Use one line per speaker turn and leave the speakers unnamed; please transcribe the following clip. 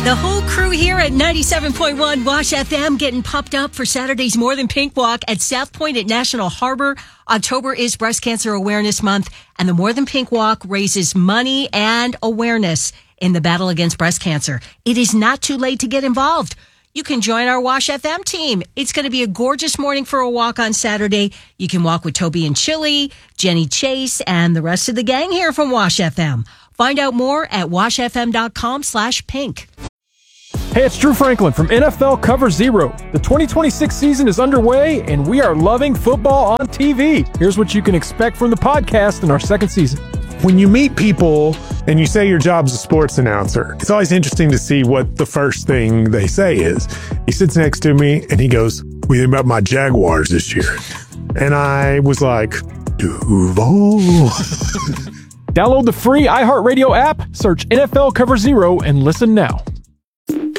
The whole crew here at 97.1 Wash FM getting pumped up for Saturday's More Than Pink Walk at South Point at National Harbor. October is Breast Cancer Awareness Month, and the More Than Pink Walk raises money and awareness in the battle against breast cancer. It is not too late to get involved. You can join our Wash FM team. It's going to be a gorgeous morning for a walk on Saturday. You can walk with Toby and Chili, Jenny Chase, and the rest of the gang here from Wash FM. Find out more at washfm.com/pink.
Hey, it's Drew Franklin from NFL Cover Zero. The 2026 season is underway, and we are loving football on TV. Here's what you can expect from the podcast in our second season.
When you meet people and you say your job's a sports announcer, it's always interesting to see what the first thing they say is. He sits next to me and he goes, "What do you think about my Jaguars this year?" And I was like, Duval.
Download the free iHeartRadio app, search NFL Cover Zero, and listen now.